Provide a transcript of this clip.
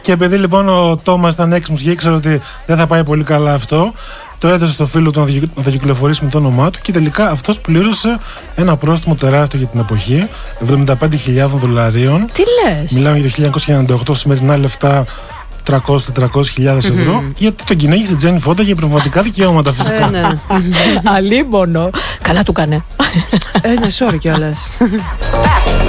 Και επειδή λοιπόν ο Τόμας ήταν έξυπνος και ήξερε ότι δεν θα πάει πολύ καλά αυτό, το έδωσε στο φίλο του να το κυκλοφορήσει με το όνομά του και τελικά αυτός πλήρωσε ένα πρόστιμο τεράστιο για την εποχή, $75,000. Τι λες? Μιλάμε για το 1998, σημερινά λεφτά 300-400,000 ευρώ, γιατί τον κυνήγησε η Τζένι Φόντα για πνευματικά δικαιώματα φυσικά. Αλίμονο. Καλά του κάνε. Ναι, sorry κιόλας.